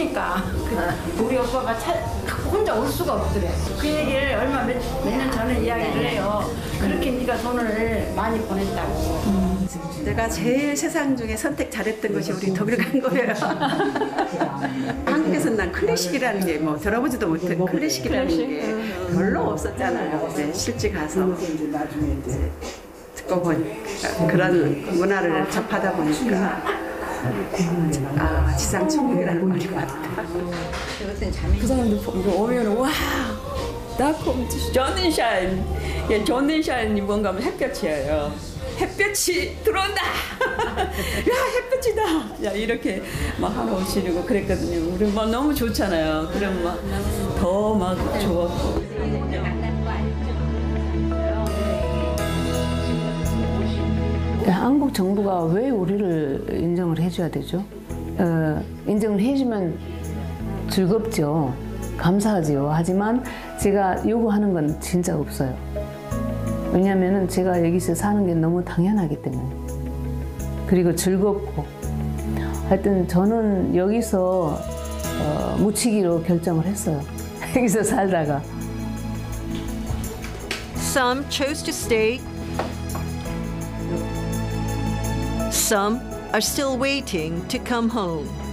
크니까 우리 오빠가 혼자 올 수가 없더래. 그 얘기를 얼마 몇 년 전에 이야기를 해요. 그렇게 네가 돈을 많이 보냈다고. 내가 제일 세상 중에 선택 잘했던 것이 우리 독일 간 거예요. 한국에서는 난 클래식이라는 게 뭐 들어보지도 못한 클래식이라는 게 별로 없었잖아요. 이제 실제 가서 이제 듣고 보니까 그런 문화를 접하다 보니까 지상 천국이라는 말이 맞다. 그 사람들 오면 와, da kommt Sonnenschein. 야, Sonnenschein이 뭔가 하면 햇볕이에요. 햇볕이 들어온다. 야, 햇볕이다. 야, 이렇게 막 하러 오시려고 그랬거든요. 우리 막 너무 좋잖아요. 그럼 막 더 막 좋았고. 한국 정부가 왜 우리를 인정을 해줘야 되죠? 인정을 해주면 즐겁죠. 감사하죠. 하지만 제가 요구하는 건 진짜 없어요. 왜냐하면 제가 여기서 사는 게 너무 당연하기 때문에. 그리고 즐겁고. 하여튼 저는 여기서 묻히기로 결정을 했어요. 여기서 살다가. Some chose to stay. Some are still waiting to come home.